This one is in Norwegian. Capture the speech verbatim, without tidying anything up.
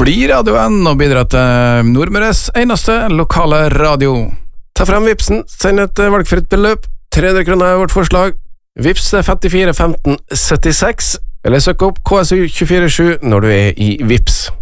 blir radioen og bidrar til Nordmøres eneste lokale radio. Ta frem Vipsen, send et valgfritt beløp, tre hundre kroner er vårt forslag. Vips er femtifire femten syttiseks, eller søk opp K S U to fire sju når du er i Vips.